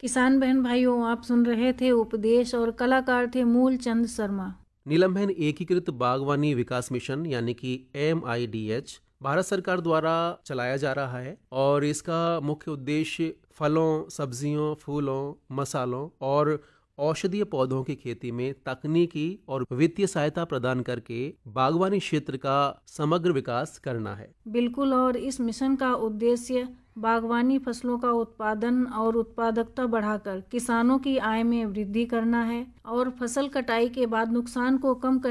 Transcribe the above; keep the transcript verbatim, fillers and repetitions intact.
किसान बहन भाइयों, आप सुन रहे थे उपदेश और कलाकार थे मूलचंद शर्मा। नीलम बहन, एकीकृत बागवानी विकास मिशन यानी कि M I D H Bharat सरकार द्वारा चलाया जा रहा है और इसका मुख्य उद्देश्य फलों, सब्जियों, फूलों, मसालों और औषधीय पौधों की खेती में तकनीकी और वित्तीय सहायता प्रदान करके बागवानी क्षेत्र का समग्र विकास करना है। बिल्कुल, और इस मिशन का उद्देश्य बागवानी फसलों का उत्पादन और उत्पादकता बढ़ाकर किसानों की आय में वृद्धि करना है और फसल कटाई के बाद नुकसान को कम